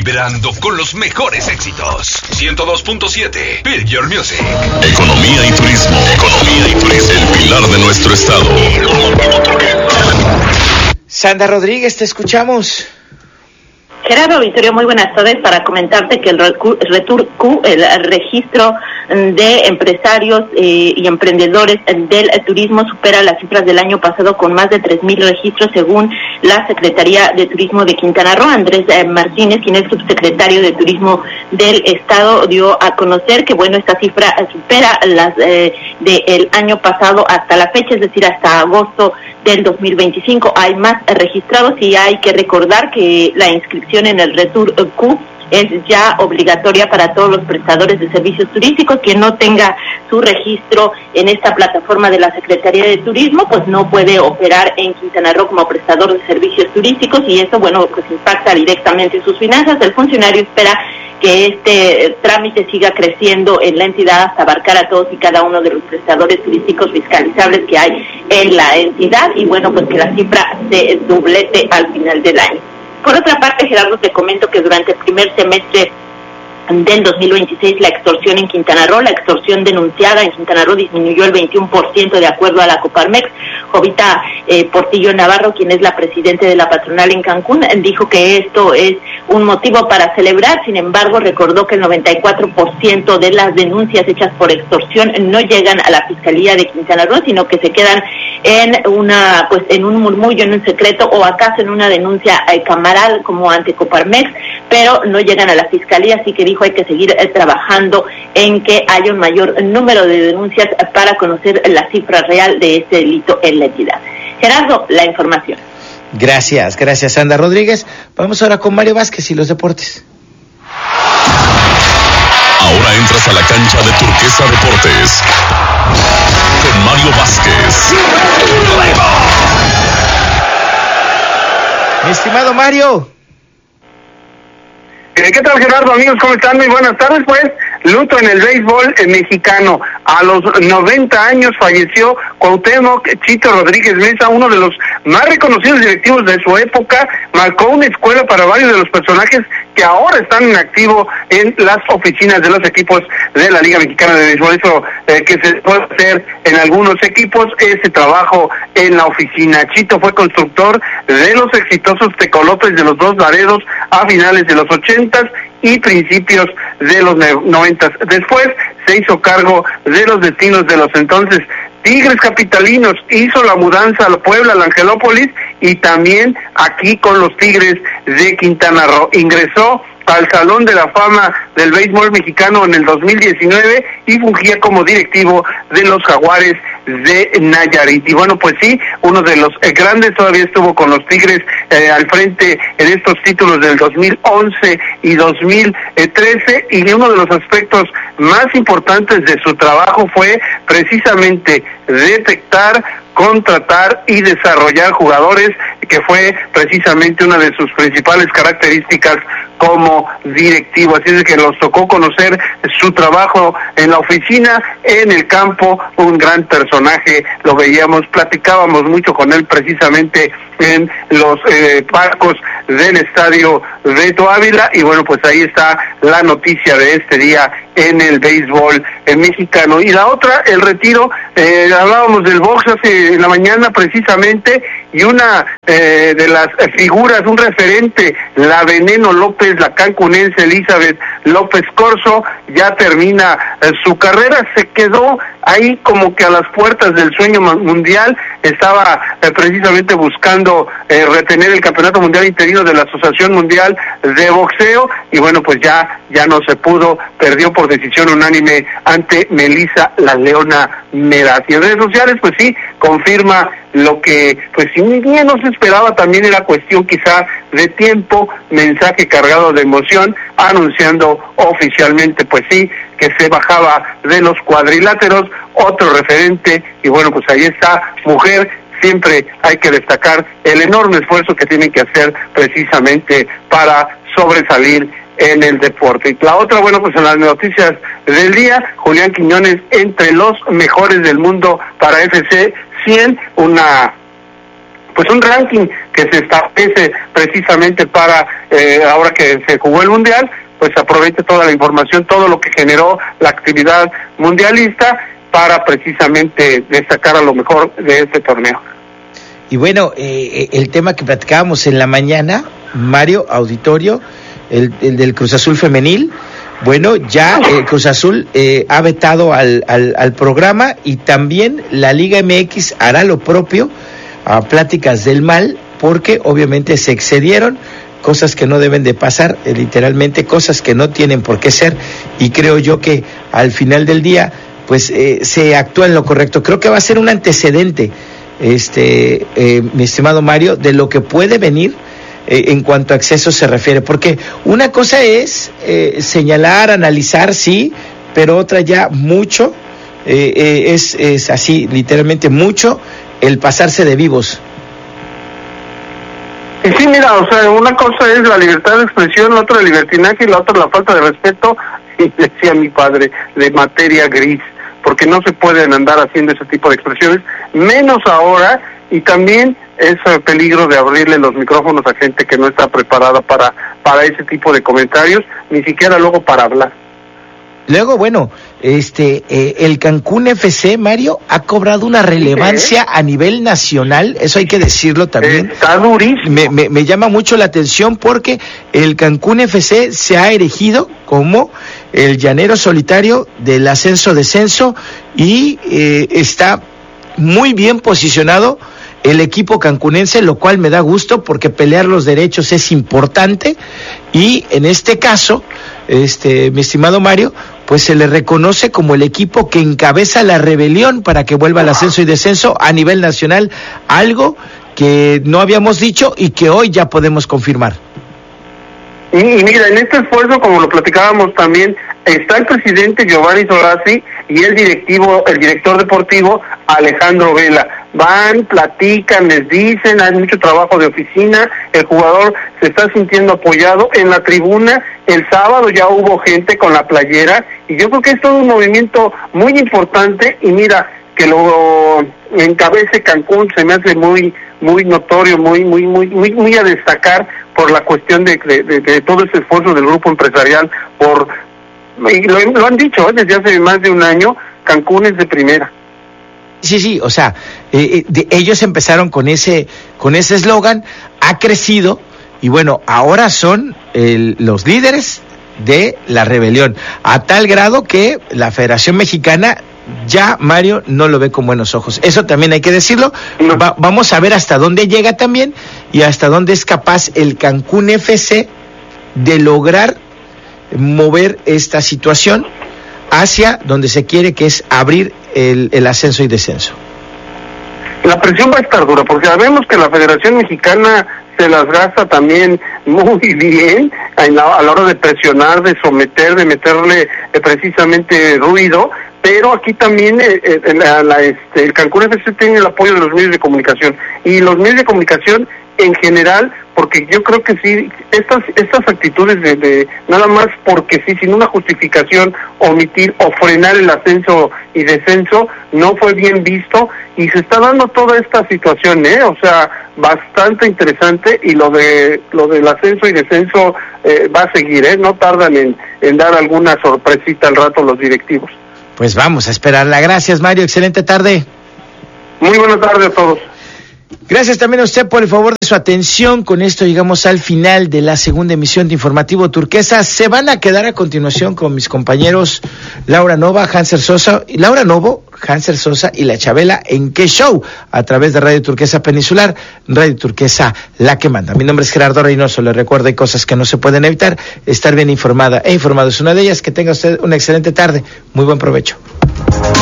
vibrando con los mejores éxitos. 102.7 Build Your Music. Economía y turismo. Economía y turismo. El pilar de nuestro estado. Sandra Rodríguez, te escuchamos. Gerardo Vittorio, muy buenas tardes. Para comentarte que el Retur Q, el registro de empresarios y emprendedores del turismo, supera las cifras del año pasado con más de 3,000 registros, según la Secretaría de Turismo de Quintana Roo. Andrés Martínez, quien es subsecretario de Turismo del Estado, dio a conocer que, bueno, esta cifra supera las del año pasado hasta la fecha, es decir, hasta agosto del 2025. Hay más registrados y hay que recordar que la inscripción en el Retur Q es ya obligatoria para todos los prestadores de servicios turísticos. Quien no tenga su registro en esta plataforma de la Secretaría de Turismo, pues no puede operar en Quintana Roo como prestador de servicios turísticos, y eso, bueno, pues impacta directamente en sus finanzas. El funcionario espera que este trámite siga creciendo en la entidad hasta abarcar a todos y cada uno de los prestadores turísticos fiscalizables que hay en la entidad, y bueno, pues que la cifra se doblete al final del año. Por otra parte, Gerardo, te comento que durante el primer semestre del 2026 la extorsión en Quintana Roo, la extorsión denunciada en Quintana Roo disminuyó el 21% de acuerdo a la Coparmex. Jovita Portillo Navarro, quien es la presidente de la patronal en Cancún, dijo que esto es un motivo para celebrar. Sin embargo, recordó que el 94% de las denuncias hechas por extorsión no llegan a la Fiscalía de Quintana Roo, sino que se quedan en un murmullo, en un secreto, o acaso en una denuncia camaral como ante Coparmex, pero no llegan a la Fiscalía. Así que dijo, hay que seguir trabajando en que haya un mayor número de denuncias para conocer la cifra real de este delito en la entidad. Gerardo, la información. Gracias, Sandra Rodríguez. Vamos ahora con Mario Vázquez y los deportes. Ahora entras a la cancha de Turquesa Deportes con Mario Vázquez. Mi estimado Mario. ¿Qué tal, Gerardo? Amigos, ¿cómo están? Muy buenas tardes. Pues, luto en el béisbol mexicano. A los 90 años falleció Cuauhtémoc Chito Rodríguez Mesa, uno de los más reconocidos directivos de su época. Marcó una escuela para varios de los personajes que ahora están en activo en las oficinas de los equipos de la Liga Mexicana de Béisbol. Eso que se puede hacer en algunos equipos, ese trabajo en la oficina. Chito fue constructor de los exitosos Tecolopes de los Dos Laredos a finales de los 80 y principios de los 90. Después se hizo cargo de los destinos de los entonces Tigres Capitalinos, hizo la mudanza a la Puebla, a la Angelópolis, y también aquí con los Tigres de Quintana Roo. Ingresó al Salón de la Fama del Béisbol Mexicano en el 2019 y fungía como directivo de los Jaguares de Nayarit. Y bueno, pues sí, uno de los grandes, todavía estuvo con los Tigres al frente en estos títulos del 2011 y 2013, y uno de los aspectos más importantes de su trabajo fue precisamente detectar, contratar y desarrollar jugadores, que fue precisamente una de sus principales características como directivo. Así es que nos tocó conocer su trabajo en la oficina, en el campo, un gran personaje, lo veíamos, platicábamos mucho con él precisamente en los palcos del estadio Beto Ávila, y bueno, pues ahí está la noticia de este día en el béisbol mexicano. Y la otra, el retiro, hablábamos del box hace en la mañana precisamente, y una de las figuras, un referente, la Veneno López, la cancunense Elizabeth López Corzo, ya termina su carrera. Se quedó ahí como que a las puertas del sueño mundial, estaba precisamente buscando retener el campeonato mundial interino de la Asociación Mundial de Boxeo, y bueno, pues ya no se pudo, perdió por decisión unánime ante Melissa La Leona Meraz. Y en redes sociales, pues sí, confirma lo que pues si bien no se esperaba, también era cuestión quizá de tiempo, mensaje cargado de emoción, anunciando oficialmente, pues sí, que se bajaba de los cuadriláteros, otro referente. Y bueno, pues ahí está, mujer. Siempre hay que destacar el enorme esfuerzo que tienen que hacer precisamente para sobresalir en el deporte. Y la otra, bueno, pues en las noticias del día, Julián Quiñones entre los mejores del mundo para FC 100, un ranking que se establece precisamente para ahora que se jugó el Mundial, pues aproveche toda la información, todo lo que generó la actividad mundialista para precisamente destacar a lo mejor de este torneo. Y bueno, el tema que platicábamos en la mañana, Mario, auditorio, el del Cruz Azul femenil, bueno, ya Cruz Azul ha vetado al programa, y también la Liga MX hará lo propio a Pláticas del Mal, porque obviamente se excedieron, cosas que no deben de pasar, literalmente cosas que no tienen por qué ser, y creo yo que al final del día pues se actúa en lo correcto. Creo que va a ser un antecedente, mi estimado Mario, de lo que puede venir en cuanto a acceso se refiere, porque una cosa es señalar, analizar, sí, pero otra ya mucho, es así, literalmente mucho, el pasarse de vivos. Y sí, mira, o sea, una cosa es la libertad de expresión, la otra el libertinaje y la otra la falta de respeto, y decía mi padre, de materia gris, porque no se pueden andar haciendo ese tipo de expresiones, menos ahora, y también es peligro de abrirle los micrófonos a gente que no está preparada para ese tipo de comentarios, ni siquiera luego para hablar. Luego, bueno, el Cancún FC, Mario, ha cobrado una relevancia a nivel nacional, eso hay que decirlo también. Está durísimo. Me llama mucho la atención porque el Cancún FC se ha erigido como el llanero solitario del ascenso-descenso, y está muy bien posicionado el equipo cancunense, lo cual me da gusto porque pelear los derechos es importante, y en este caso, mi estimado Mario, pues se le reconoce como el equipo que encabeza la rebelión para que vuelva al ascenso y descenso a nivel nacional, algo que no habíamos dicho y que hoy ya podemos confirmar. Y mira, en este esfuerzo, como lo platicábamos también, está el presidente Giovanni Solazzi y el director deportivo Alejandro Vela. Van, platican, les dicen, hay mucho trabajo de oficina, el jugador se está sintiendo apoyado en la tribuna. El sábado ya hubo gente con la playera, y yo creo que es todo un movimiento muy importante, y mira, que lo encabece Cancún se me hace muy notorio, muy a destacar por la cuestión de todo ese esfuerzo del grupo empresarial lo han dicho desde hace más de un año, Cancún es de primera. Sí, o sea, ellos empezaron con ese eslogan, ha crecido, y bueno, ahora son los líderes de la rebelión, a tal grado que la Federación Mexicana ya, Mario, no lo ve con buenos ojos. Eso también hay que decirlo. No. Vamos a ver hasta dónde llega también, y hasta dónde es capaz el Cancún FC de lograr mover esta situación hacia donde se quiere, que es abrir el ascenso y descenso. La presión va a estar dura, porque sabemos que la Federación Mexicana se las gasta también muy bien a la hora de presionar, de someter, de meterle precisamente ruido, pero aquí también el Cancún FC tiene el apoyo de los medios de comunicación, y los medios de comunicación en general, porque yo creo que sí, estas actitudes de nada más porque sí, sin una justificación, omitir o frenar el ascenso y descenso, no fue bien visto, y se está dando toda esta situación, o sea, bastante interesante, y lo del ascenso y descenso va a seguir, no tardan en dar alguna sorpresita al rato los directivos. Pues vamos a esperarla. Gracias, Mario, excelente tarde. Muy buenas tardes a todos. Gracias también a usted por el favor de su atención. Con esto llegamos al final de la segunda emisión de Informativo Turquesa. Se van a quedar a continuación con mis compañeros Laura Novo, Hanser Sosa y La Chabela en Qué Show, a través de Radio Turquesa Peninsular, Radio Turquesa, la que manda. Mi nombre es Gerardo Reynoso. Le recuerdo, hay cosas que no se pueden evitar. Estar bien informada e informado es una de ellas. Que tenga usted una excelente tarde. Muy buen provecho.